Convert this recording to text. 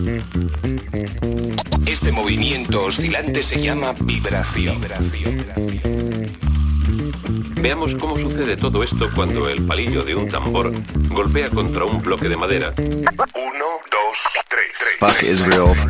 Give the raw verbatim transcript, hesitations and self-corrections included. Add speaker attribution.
Speaker 1: Este movimiento oscilante se llama vibración.
Speaker 2: Veamos cómo sucede todo esto cuando el palillo de un tambor golpea contra un bloque de madera.
Speaker 1: Uno, dos, tres, tres.
Speaker 3: Fuck Israel.